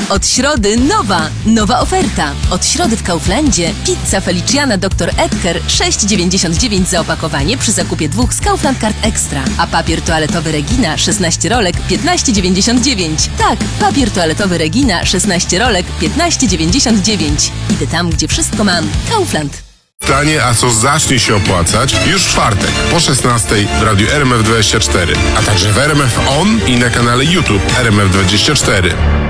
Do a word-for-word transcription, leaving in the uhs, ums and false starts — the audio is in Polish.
Od środy nowa, nowa oferta. Od środy w Kauflandzie pizza Feliciana doktor Edgar sześć dziewięćdziesiąt dziewięć za opakowanie przy zakupie dwóch z Kaufland Card Extra. A papier toaletowy Regina szesnaście rolek piętnaście dziewięćdziesiąt dziewięć. Tak, papier toaletowy Regina szesnaście rolek piętnaście dziewięćdziesiąt dziewięć. Idę tam, gdzie wszystko mam. Kaufland. Tanie, a co zacznie się opłacać już w czwartek po szesnastej w radiu R M F dwadzieścia cztery, a także w R M F On i na kanale YouTube R M F dwadzieścia cztery.